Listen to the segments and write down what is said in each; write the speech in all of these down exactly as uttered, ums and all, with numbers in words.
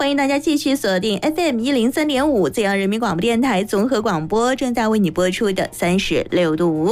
欢迎大家继续锁定 F M 一零三点五浙江人民广播电台综合广播，正在为你播出的三十六度五。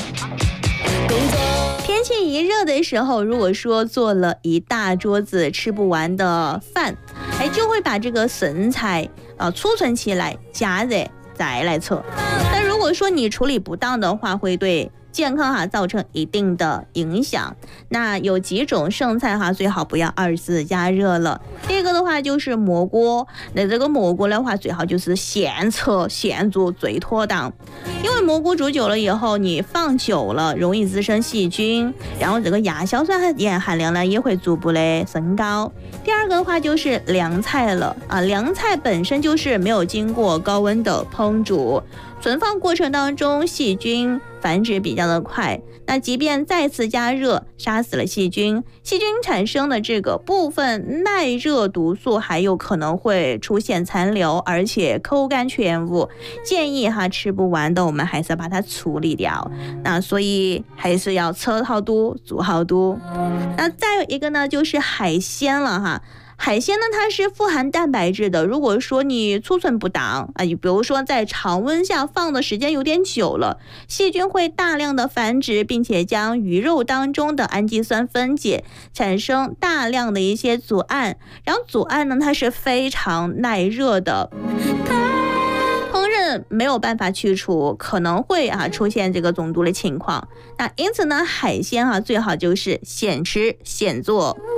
天气一热的时候，如果说做了一大桌子吃不完的饭，哎，就会把这个剩菜啊储存起来，加热再来吃。但如果说你处理不当的话，会对健康哈造成一定的影响。那有几种剩菜哈，最好不要二次加热了。第一个的话就是蘑菇，那这个蘑菇的话最好就是现吃现做最妥当，因为蘑菇煮久了以后，你放久了容易滋生细菌，然后这个亚硝酸盐含量呢也会逐步的升高。第二个的话就是凉菜了啊，凉菜本身就是没有经过高温的烹煮，存放过程当中细菌繁殖比较的快，那即便再次加热杀死了细菌，细菌产生的这个部分耐热毒素还有可能会出现残留，而且口感全无。建议哈吃不完的我们还是要把它处理掉，那所以还是要吃好多煮好多。那再有一个呢就是海鲜了哈，海鲜呢，它是富含蛋白质的。如果说你储存不当啊，你比如说在常温下放的时间有点久了，细菌会大量的繁殖，并且将鱼肉当中的氨基酸分解，产生大量的一些组胺。然后组胺呢，它是非常耐热的。烹饪没有办法去除，可能会啊出现这个中毒的情况。那因此呢，海鲜啊最好就是现吃现做。